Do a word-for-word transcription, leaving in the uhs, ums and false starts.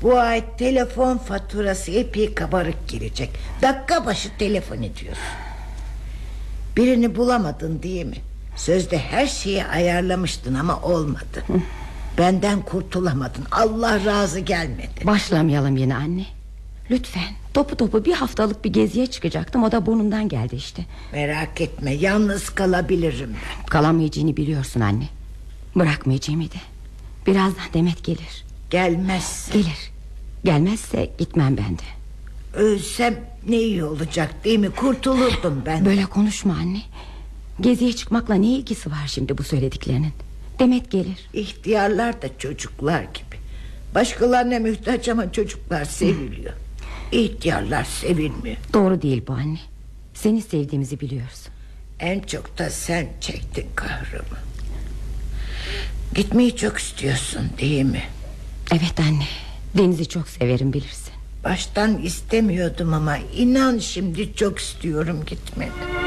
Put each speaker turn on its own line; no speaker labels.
Bu ay telefon faturası epey kabarık gelecek. Dakika başı telefon ediyorsun. Birini bulamadın değil mi? Sözde her şeyi ayarlamıştın ama olmadı. Hı. Benden kurtulamadın. Allah razı gelmedi.
Başlamayalım yine anne. Lütfen. Topu topu bir haftalık bir geziye çıkacaktım. O da burnumdan geldi işte.
Merak etme, yalnız kalabilirim ben.
Kalamayacağını biliyorsun anne. Bırakmayacağımı da. Birazdan Demet gelir.
Gelmez.
Gelir. Gelmezse gitmem ben de.
Ölsem ne iyi olacak değil mi? Kurtulurdum ben.
Böyle konuşma anne. Geziye çıkmakla ne ilgisi var şimdi bu söylediklerinin? Demet gelir.
İhtiyarlar da çocuklar gibi. Başkalarına muhtaç ama çocuklar seviliyor. İhtiyarlar sevilmiyor.
Doğru değil bu anne. Seni sevdiğimizi biliyorsun.
En çok da sen çektin kahrımı. Gitmeyi çok istiyorsun değil mi?
Evet anne. Denizi çok severim bilirsin.
Baştan istemiyordum ama inan şimdi çok istiyorum gitmeni.